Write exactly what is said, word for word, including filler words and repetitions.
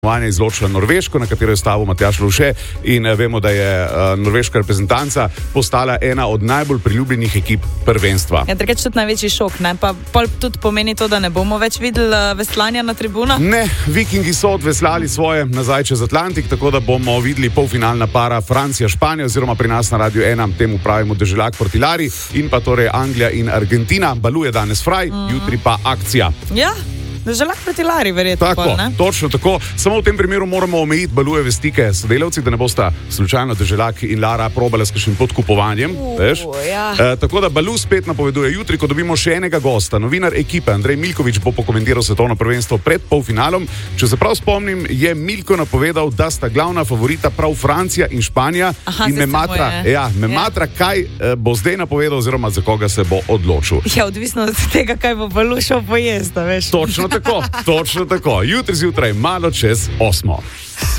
izločila Norveško, na katero je stavil Matjaž Lovše, in vemo, da je uh, norveška reprezentanca postala ena od najbolj priljubljenih ekip prvenstva. Ja, drugače tudi največji šok, ne? Pa pol tudi pomeni to, da ne bomo več videli uh, veslanja na tribunah? Ne, Vikingi so odveslali svoje nazaj čez Atlantik, tako da bomo videli polfinalna para Francija-Španija, oziroma pri nas na Radiu ena temu pravimo Deželak proti Lari, in pa torej Anglija in Argentina. Baluje danes fraj, mm. jutri pa akcija. Ja. Deželak proti Lari, verjetno. Tako, pol, ne? Točno tako. Samo v tem primeru moramo omejiti Balujeve stike s sodelavci, da ne bosta slučajno Deželak in Lara probala s kakšnim podkupovanjem. Uh, veš? Ja. E, tako da Balu spet napoveduje jutri, ko dobimo še enega gosta. Novinar ekipe Andrej Milković bo pokomentiral svetovno prvenstvo pred polfinalom. Če se prav spomnim, je Milko napovedal, da sta glavna favorita prav Francija in Španija. Aha, in me matra, ja, me ja. matra, kaj eh, bo zdaj napovedal oziroma za koga se bo odločil. Ja, odvisno od tega, kaj bo Balu šel pojesti, veš. Točno tako, točno tako. Jutri zjutraj malo čez osmo.